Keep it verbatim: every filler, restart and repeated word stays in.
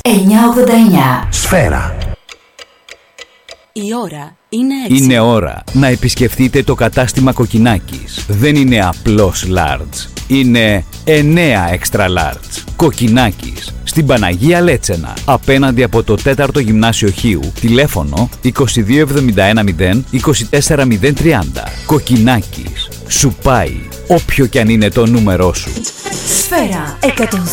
εννιακόσια ογδόντα εννιά. Σφαίρα. Η ώρα είναι έξι. Είναι ώρα να επισκεφτείτε το κατάστημα Κοκκινάκης. Δεν είναι απλώς large. Είναι εννέα extra large. Κοκκινάκης. Στην Παναγία Λέτσενα. Απέναντι από το τέταρτο Γυμνάσιο Χίου. Τηλέφωνο είκοσι δύο εβδομήντα ένα μηδέν είκοσι τέσσερα μηδέν τριάντα. Κοκκινάκης. Σου πάει όποιο κι αν είναι το νούμερό σου. Σφαίρα εκατόν.